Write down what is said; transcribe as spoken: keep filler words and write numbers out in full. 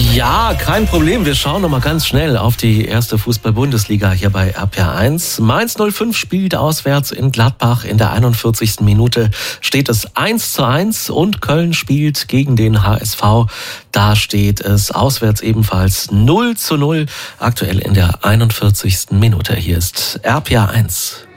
Ja, kein Problem. Wir schauen noch mal ganz schnell auf die erste Fußball-Bundesliga hier bei R P R eins. Mainz null fünf spielt auswärts in Gladbach. In der einundvierzigsten Minute steht es eins zu eins und Köln spielt gegen den H S V. Da steht es auswärts ebenfalls null zu null. Aktuell in der einundvierzigsten Minute. Hier ist R P R eins.